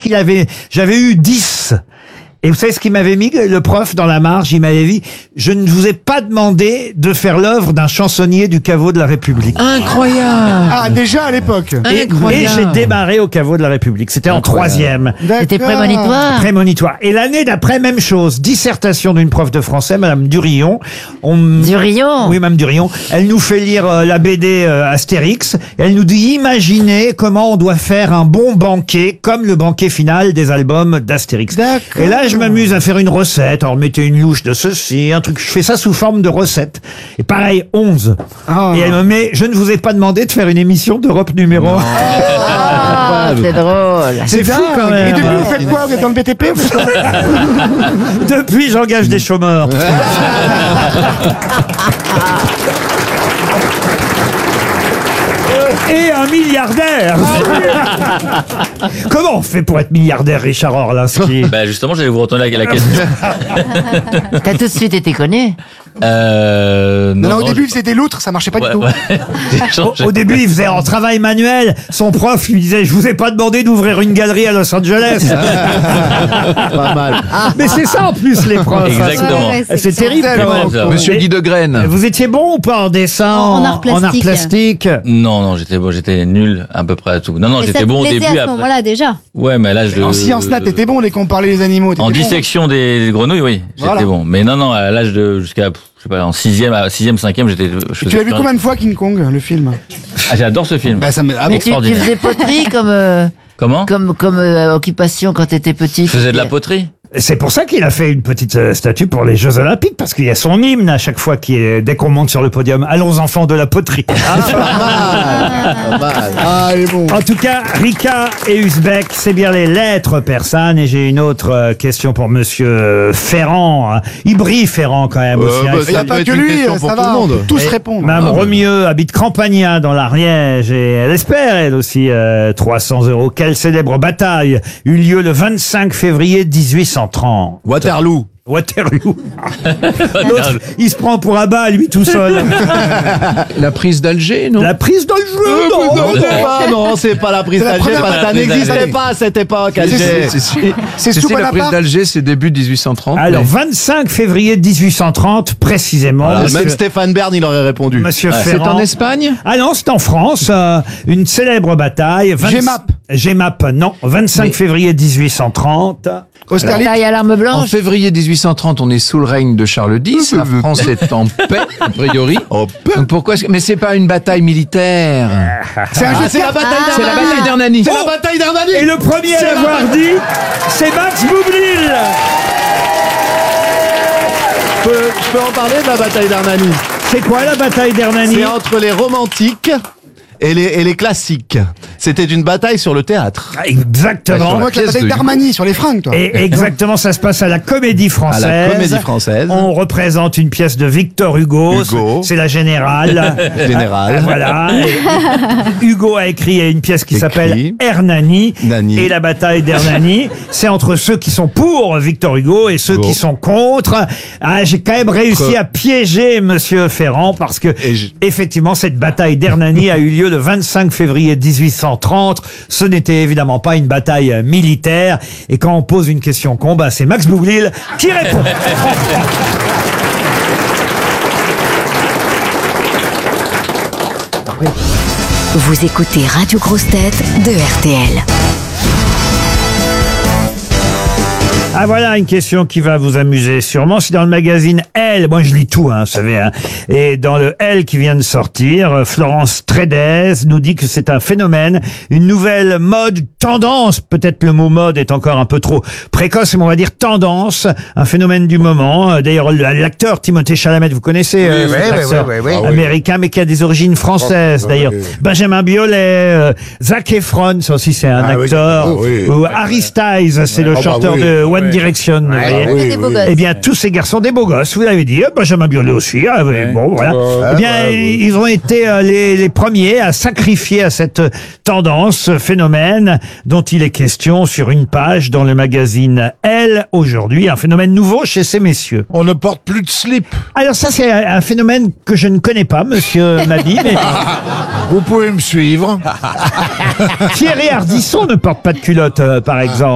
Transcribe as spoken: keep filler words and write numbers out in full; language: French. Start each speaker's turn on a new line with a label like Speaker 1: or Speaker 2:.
Speaker 1: qu'il avait, j'avais eu dix. Et vous savez ce qu'il m'avait mis, le prof, dans la marge? Il m'avait dit, je ne vous ai pas demandé de faire l'œuvre d'un chansonnier du caveau de la République.
Speaker 2: Incroyable.
Speaker 3: Ah, déjà à l'époque.
Speaker 1: Et, et j'ai démarré au caveau de la République. C'était en troisième.
Speaker 4: C'était prémonitoire.
Speaker 1: Prémonitoire. Et l'année d'après, même chose. Dissertation d'une prof de français, Madame Durillon. On...
Speaker 4: Durillon.
Speaker 1: Oui, Madame Durillon. Elle nous fait lire euh, la B D euh, Astérix. Et elle nous dit, imaginez comment on doit faire un bon banquet, comme le banquet final des albums d'Astérix. Et là, je m'amuse à faire une recette. Alors, mettez une louche de ceci, un truc. Je fais ça sous forme de recette. Et pareil, onze.
Speaker 3: Oh.
Speaker 1: Et elle me met, je ne vous ai pas demandé de faire une émission d'Europe numéro un.
Speaker 4: Ah, c'est drôle.
Speaker 1: C'est fou quand même.
Speaker 3: Et depuis, vous faites quoi? Vous êtes dans le B T P? Vous faites quoi?
Speaker 1: Depuis, j'engage des chômeurs. Et un milliardaire. Comment on fait pour être milliardaire, Richard Orlinski?
Speaker 5: Bah justement, j'allais vous retourner la, la question.
Speaker 4: T'as tout de suite été connu.
Speaker 5: Euh,
Speaker 3: Non,
Speaker 5: non,
Speaker 3: non, au
Speaker 5: non,
Speaker 3: début, c'était l'autre, ça marchait pas
Speaker 5: ouais,
Speaker 3: du tout.
Speaker 5: ouais. J'ai changé.
Speaker 1: Au début, il faisait en travail manuel. Son prof lui disait, je vous ai pas demandé d'ouvrir une galerie à Los Angeles.
Speaker 2: Pas mal.
Speaker 1: Mais c'est ça en plus, les profs.
Speaker 5: Exactement.
Speaker 6: Ouais, ouais,
Speaker 1: C'est terrible quand même.
Speaker 5: ça.
Speaker 2: Monsieur
Speaker 1: Et-
Speaker 2: Guy de Graine.
Speaker 1: Vous étiez bon ou pas en dessin,
Speaker 6: En- en art plastique.
Speaker 1: plastique
Speaker 5: Non, non, j'étais bon, j'étais nul à peu près à tout. Non, non,
Speaker 6: Mais
Speaker 5: j'étais
Speaker 6: ça te
Speaker 5: bon au
Speaker 6: plaisait
Speaker 5: début.
Speaker 6: à ce
Speaker 5: Après.
Speaker 6: moment-là déjà.
Speaker 5: Ouais, mais là, je.
Speaker 3: En sciences nat, t'étais bon dès qu'on parlait des animaux. t'étais
Speaker 5: En
Speaker 3: bon.
Speaker 5: dissection des grenouilles, oui, j'étais
Speaker 3: Voilà.
Speaker 5: bon. Mais non, non, à l'âge de jusqu'à, pff, je sais pas, en sixième, à sixième, cinquième, j'étais. je faisais
Speaker 3: Tu l'as vu
Speaker 5: plus
Speaker 3: combien
Speaker 5: rien.
Speaker 3: de fois, King Kong, le film?
Speaker 5: Ah, j'adore ce film.
Speaker 3: Bah, ça me... Ah,
Speaker 4: Mais
Speaker 3: bon.
Speaker 4: tu, tu
Speaker 5: extraordinaire.
Speaker 4: faisais poterie comme, euh,
Speaker 5: Comment
Speaker 4: comme, comme euh, occupation quand t'étais petit.
Speaker 5: Je faisais de la poterie.
Speaker 1: C'est pour ça qu'il a fait une petite euh, statue pour les Jeux Olympiques, parce qu'il y a son hymne à chaque fois qui est, dès qu'on monte sur le podium. Allons enfants de la poterie.
Speaker 2: Pas mal.
Speaker 3: Ah, il est bon.
Speaker 1: En tout cas, Rika et Uzbek, c'est bien les lettres persanes. Et j'ai une autre euh, question pour Monsieur Ferrand. hein. Il brille Ferrand quand même
Speaker 2: Euh,
Speaker 1: aussi. hein.
Speaker 2: bah,
Speaker 1: Il
Speaker 3: Il n'y a
Speaker 2: Ça
Speaker 3: pas
Speaker 2: peut
Speaker 3: que
Speaker 2: être une
Speaker 3: lui,
Speaker 2: question
Speaker 3: ça
Speaker 2: pour
Speaker 3: va.
Speaker 2: tout le monde.
Speaker 3: Tous
Speaker 1: Et
Speaker 3: répondent.
Speaker 1: Mme
Speaker 2: Ah, mais-
Speaker 1: Remieux habite Campagna dans l'Ariège et elle espère, elle aussi, euh, trois cents euros. Quelle célèbre bataille eut lieu le vingt-cinq février mille huit cent trente?
Speaker 2: Waterloo.
Speaker 1: Waterloo. L'autre, il se prend pour un bas, lui, tout seul.
Speaker 2: La prise d'Alger, non?
Speaker 1: La prise dans le jeu,
Speaker 2: Euh,
Speaker 1: non,
Speaker 2: non,
Speaker 1: non.
Speaker 2: c'est pas, non, c'est pas la prise
Speaker 3: C'est la
Speaker 2: d'Alger
Speaker 3: première
Speaker 2: parce que ça
Speaker 5: prise
Speaker 2: n'existait
Speaker 5: d'Alger.
Speaker 2: pas à cette époque,
Speaker 3: C'est-
Speaker 2: Alger.
Speaker 3: c'est- C'est
Speaker 7: C'est
Speaker 3: sous
Speaker 7: si la prise
Speaker 3: Bonaparte.
Speaker 7: d'Alger, c'est début dix-huit cent trente.
Speaker 1: Alors,
Speaker 7: mais-
Speaker 1: vingt-cinq février mille huit cent trente, précisément.
Speaker 2: Voilà,
Speaker 1: monsieur,
Speaker 2: même Stéphane Bern, il aurait répondu.
Speaker 1: monsieur
Speaker 7: c'est
Speaker 1: Ferrand.
Speaker 7: en Espagne?
Speaker 1: Ah non, c'est en France. euh, une célèbre bataille. vingt-
Speaker 3: G M A P.
Speaker 1: G M A P, non. vingt-cinq février mille huit cent trente.
Speaker 3: Austerlitz.
Speaker 4: Taille à l'arme
Speaker 7: En
Speaker 4: blanche.
Speaker 7: février dix-huit cent trente, on est sous le règne de Charles X. La France est en paix, a priori. Donc pourquoi est-ce que- Mais c'est pas une bataille militaire.
Speaker 3: C'est un jeu de
Speaker 2: C'est la
Speaker 3: cartes.
Speaker 2: bataille
Speaker 7: C'est la
Speaker 2: d'Hernani.
Speaker 7: bataille d'Hernani.
Speaker 2: C'est la bataille d'Hernani.
Speaker 1: Et le premier à l'avoir dit, c'est Max Boublil.
Speaker 2: Je peux, je peux en parler de la bataille d'Hernani.
Speaker 1: C'est quoi la bataille d'Hernani?
Speaker 2: C'est entre les romantiques et les, et les classiques. C'était une bataille sur le théâtre.
Speaker 1: Ah, Exactement.
Speaker 3: Moi, que la
Speaker 7: pièce
Speaker 3: bataille
Speaker 7: de-
Speaker 3: d'Armani sur les fringues, toi.
Speaker 1: Et exactement, ça se passe à la Comédie
Speaker 2: À
Speaker 1: Française.
Speaker 2: la Comédie Française.
Speaker 1: On représente une pièce de Victor Hugo.
Speaker 2: Hugo.
Speaker 1: C'est la Générale.
Speaker 2: Générale.
Speaker 1: Voilà. Et Hugo a écrit une pièce qui
Speaker 2: Écrit.
Speaker 1: s'appelle Hernani.
Speaker 2: Nani.
Speaker 1: Et la bataille d'Hernani, c'est entre ceux qui sont pour Victor Hugo et ceux
Speaker 2: Hugo.
Speaker 1: qui sont contre. Ah, j'ai quand même réussi
Speaker 2: Contre.
Speaker 1: à piéger Monsieur Ferrand parce que
Speaker 2: Et je-
Speaker 1: effectivement, cette bataille d'Hernani a eu lieu le vingt-cinq février mille huit cent trente. Ce n'était évidemment pas une bataille euh, militaire. Et quand on pose une question con, bah, c'est Max Boublil qui répond.
Speaker 8: Vous écoutez Radio Grosse Tête de R T L.
Speaker 1: Ah voilà une question qui va vous amuser sûrement. C'est dans le magazine Elle. Moi je lis tout, hein, vous savez. Hein. Et dans le Elle qui vient de sortir, euh, Florence Trédez nous dit que c'est un phénomène, une nouvelle mode, tendance. Peut-être le mot mode est encore un peu trop précoce, mais on va dire tendance, un phénomène du moment. Euh, D'ailleurs le- l'acteur Timothée Chalamet, vous connaissez euh,
Speaker 3: oui,
Speaker 1: cet
Speaker 3: oui,
Speaker 1: acteur
Speaker 3: oui, oui, oui.
Speaker 1: américain, mais qui a des origines françaises d'ailleurs. Benjamin Biolay, euh, Zac Efron, ça aussi c'est un
Speaker 3: Ah oui,
Speaker 1: acteur.
Speaker 3: ah oui.
Speaker 1: Ou Harry Styles, c'est le
Speaker 3: Ah bah
Speaker 1: chanteur
Speaker 3: oui.
Speaker 1: de One
Speaker 3: Ouais.
Speaker 1: Direction. vous voyez.
Speaker 6: C'est des beaux gosses.
Speaker 1: Eh bien, tous ces garçons, des beaux gosses, vous l'avez dit, Benjamin Biolay aussi, ah, oui, bon, voilà. Eh bien, ils ont été euh, les, les premiers à sacrifier à cette tendance, ce phénomène dont il est question sur une page dans le magazine Elle, aujourd'hui, un phénomène nouveau chez ces messieurs.
Speaker 9: On ne porte plus de slip.
Speaker 1: Alors ça, c'est un un phénomène que je ne connais pas, monsieur Mabi, mais
Speaker 9: Vous pouvez me suivre.
Speaker 1: Thierry Ardisson ne porte pas de culotte, euh, par exemple.